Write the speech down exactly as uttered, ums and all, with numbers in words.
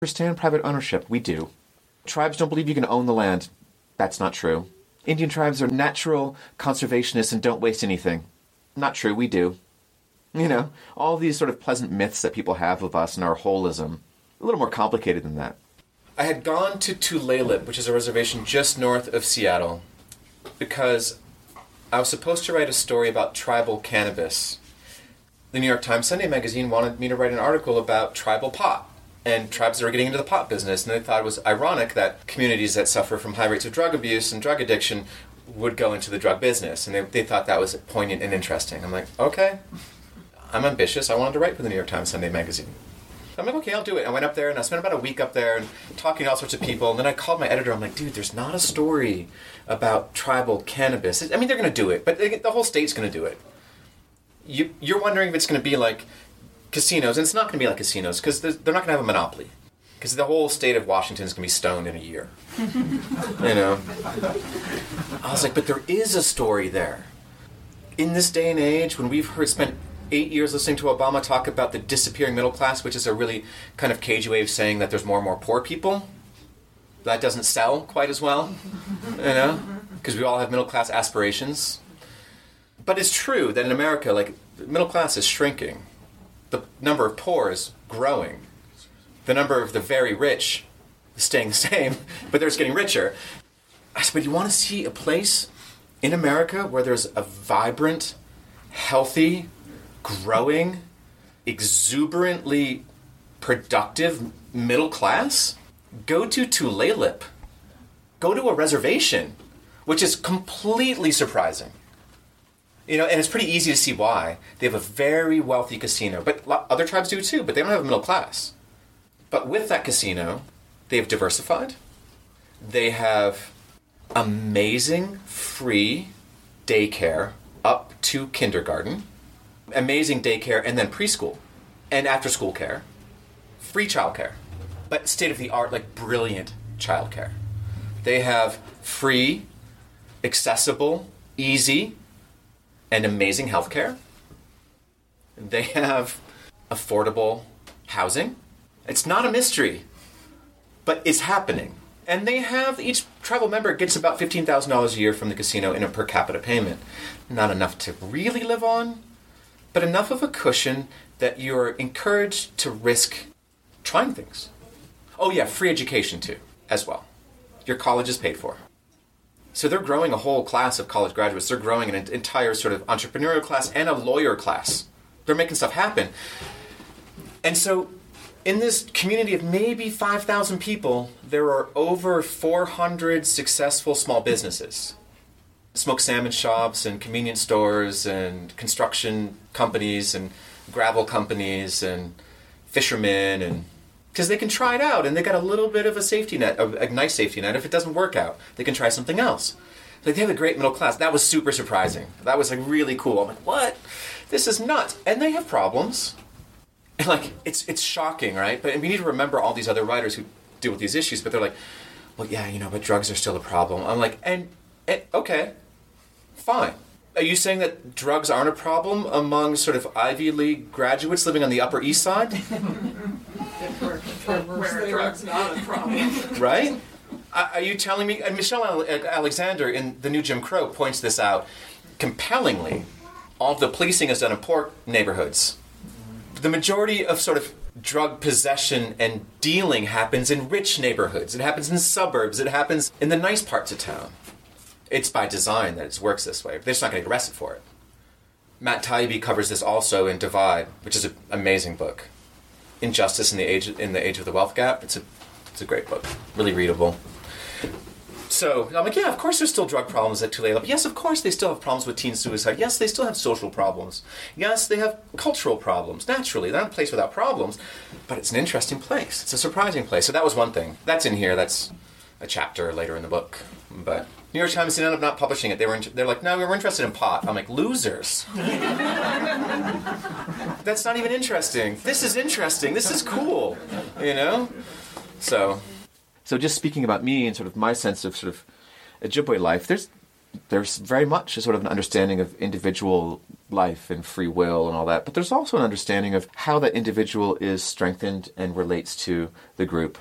understand private ownership. We do. Tribes don't believe you can own the land. That's not true. Indian tribes are natural conservationists and don't waste anything. Not true. We do. You know, all these sort of pleasant myths that people have of us and our holism. A little more complicated than that. I had gone to Tulalip, which is a reservation just north of Seattle, because I was supposed to write a story about tribal cannabis. The New York Times Sunday magazine wanted me to write an article about tribal pot and tribes that are getting into the pot business, and they thought it was ironic that communities that suffer from high rates of drug abuse and drug addiction would go into the drug business, and they, they thought that was poignant and interesting. I'm like, okay, I'm ambitious. I wanted to write for the New York Times Sunday magazine. I'm like, okay, I'll do it. I went up there, and I spent about a week up there and talking to all sorts of people, and then I called my editor. I'm like, dude, there's not a story about tribal cannabis. I mean, they're going to do it, but they, the whole state's going to do it. You, you're wondering if it's going to be like casinos, and it's not going to be like casinos, because they're not going to have a monopoly. Because the whole state of Washington is going to be stoned in a year. You know? I was like, but there is a story there. In this day and age, when we've heard, spent eight years listening to Obama talk about the disappearing middle class, which is a really kind of cagey way of saying that there's more and more poor people, that doesn't sell quite as well, you know? Because we all have middle class aspirations. But it's true that in America, like, the middle class is shrinking. The number of poor is growing. The number of the very rich is staying the same, but they're just getting richer. I said, but you want to see a place in America where there's a vibrant, healthy, growing, exuberantly productive middle class? Go to Tulalip. Go to a reservation, which is completely surprising. You know, and it's pretty easy to see why. They have a very wealthy casino, but other tribes do too, but they don't have a middle class. But with that casino, they have diversified. They have amazing free daycare up to kindergarten, amazing daycare and then preschool and after-school care, free childcare, but state-of-the-art, like brilliant childcare. They have free, accessible, easy, and amazing healthcare. They have affordable housing. It's not a mystery, but it's happening. And they have, each tribal member gets about fifteen thousand dollars a year from the casino in a per capita payment. Not enough to really live on, but enough of a cushion that you're encouraged to risk trying things. Oh yeah, free education too, as well. Your college is paid for. So they're growing a whole class of college graduates. They're growing an entire sort of entrepreneurial class and a lawyer class. They're making stuff happen. And so in this community of maybe five thousand people, there are over four hundred successful small businesses. Smoked salmon shops and convenience stores and construction companies and gravel companies and fishermen, and because they can try it out and they got a little bit of a safety net, a, a nice safety net. If it doesn't work out, they can try something else. Like, they have a great middle class. That was super surprising. That was like really cool. I'm like, what? This is nuts. And they have problems. And like, it's it's shocking, right? But we need to remember all these other writers who deal with these issues, but they're like, well, yeah, you know, but drugs are still a problem. I'm like, and, and okay, fine. Are you saying that drugs aren't a problem among sort of Ivy League graduates living on the Upper East Side? Where drugs not a problem. Right? Are you telling me... And Michelle Alexander in The New Jim Crow points this out compellingly. All of the policing is done in poor neighborhoods. The majority of sort of drug possession and dealing happens in rich neighborhoods. It happens in suburbs. It happens in the nice parts of town. It's by design that it works this way. They're just not going to get arrested for it. Matt Taibbi covers this also in Divide, which is an amazing book. Injustice in the Age in the Age of the Wealth Gap. It's a it's a great book, really readable. So I'm like, yeah, of course there's still drug problems at Tulalip. Yes, of course they still have problems with teen suicide. Yes, they still have social problems. Yes, they have cultural problems. Naturally, they're not a place without problems, but it's an interesting place. It's a surprising place. So that was one thing. That's in here. That's a chapter later in the book. But New York Times ended up not publishing it. They were in, they're like, no, we were interested in pot. I'm like, losers. That's not even interesting. This is interesting. This is cool. You know? So, so just speaking about me and sort of my sense of sort of Ojibwe life, there's there's very much a sort of an understanding of individual life and free will and all that, but there's also an understanding of how that individual is strengthened and relates to the group.